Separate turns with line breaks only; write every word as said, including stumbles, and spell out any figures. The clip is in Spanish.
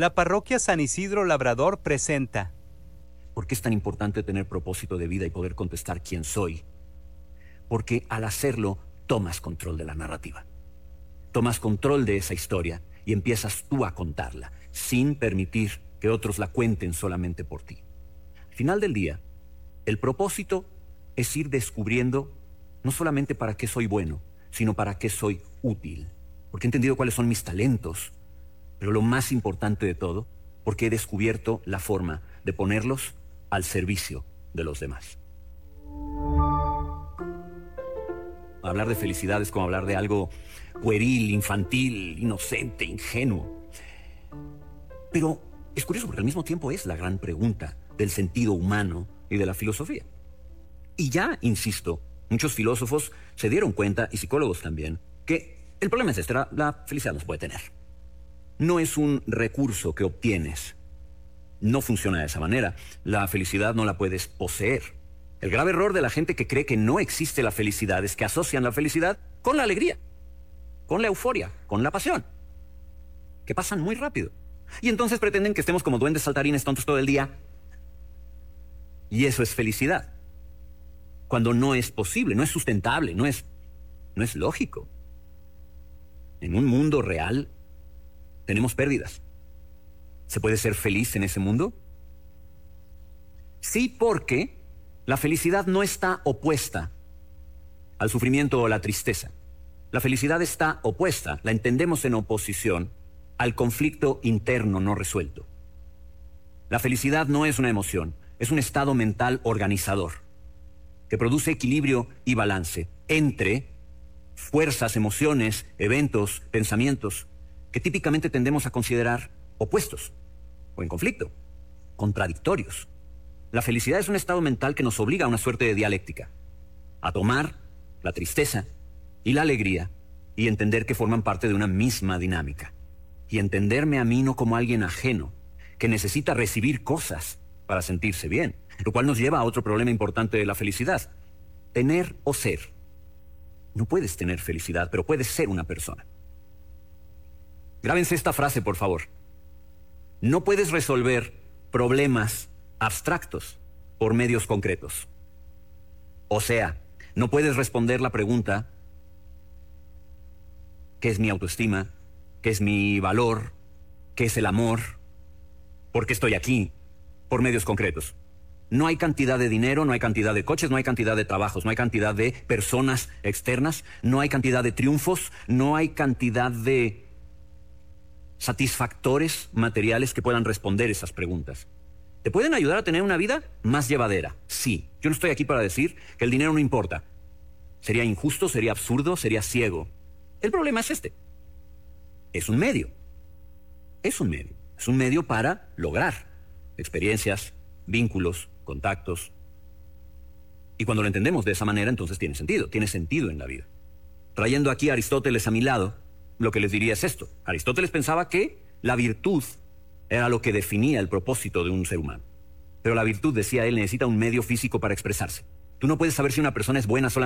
La parroquia San Isidro Labrador presenta.
¿Por qué es tan importante tener propósito de vida y poder contestar quién soy? Porque al hacerlo, tomas control de la narrativa. Tomas control de esa historia y empiezas tú a contarla, sin permitir que otros la cuenten solamente por ti. Al final del día, el propósito es ir descubriendo no solamente para qué soy bueno, sino para qué soy útil. Porque he entendido cuáles son mis talentos, pero lo más importante de todo, porque he descubierto la forma de ponerlos al servicio de los demás. Hablar de felicidad es como hablar de algo pueril, infantil, inocente, ingenuo. Pero es curioso porque al mismo tiempo es la gran pregunta del sentido humano y de la filosofía. Y ya, insisto, muchos filósofos se dieron cuenta, y psicólogos también, que el problema es este: la, la felicidad no se puede tener. No es un recurso que obtienes. No funciona de esa manera. La felicidad no la puedes poseer. El grave error de la gente que cree que no existe la felicidad es que asocian la felicidad con la alegría, con la euforia, con la pasión, que pasan muy rápido. Y entonces pretenden que estemos como duendes saltarines tontos todo el día. Y eso es felicidad. Cuando no es posible, no es sustentable, no es, no es lógico. En un mundo real tenemos pérdidas. ¿Se puede ser feliz en ese mundo? Sí, porque la felicidad no está opuesta al sufrimiento o la tristeza. La felicidad está opuesta, la entendemos en oposición al conflicto interno no resuelto. La felicidad no es una emoción, es un estado mental organizador que produce equilibrio y balance entre fuerzas, emociones, eventos, pensamientos que típicamente tendemos a considerar opuestos o en conflicto, contradictorios. La felicidad es un estado mental que nos obliga a una suerte de dialéctica, a tomar la tristeza y la alegría y entender que forman parte de una misma dinámica, y entenderme a mí no como alguien ajeno que necesita recibir cosas para sentirse bien, lo cual nos lleva a otro problema importante de la felicidad: tener o ser. No puedes tener felicidad, pero puedes ser una persona. Grábense esta frase, por favor. No puedes resolver problemas abstractos por medios concretos. O sea, no puedes responder la pregunta: ¿qué es mi autoestima? ¿Qué es mi valor? ¿Qué es el amor? ¿Por qué estoy aquí? Por medios concretos. No hay cantidad de dinero, no hay cantidad de coches, no hay cantidad de trabajos, no hay cantidad de personas externas, no hay cantidad de triunfos, no hay cantidad de satisfactores materiales que puedan responder esas preguntas. ¿Te pueden ayudar a tener una vida más llevadera? Sí. Yo no estoy aquí para decir que el dinero no importa. Sería injusto, sería absurdo, sería ciego. El problema es este. Es un medio. Es un medio. Es un medio para lograr experiencias, vínculos, contactos. Y cuando lo entendemos de esa manera, entonces tiene sentido. Tiene sentido en la vida. Trayendo aquí a Aristóteles a mi lado, lo que les diría es esto. Aristóteles pensaba que la virtud era lo que definía el propósito de un ser humano. Pero la virtud, decía él, necesita un medio físico para expresarse. Tú no puedes saber si una persona es buena solamente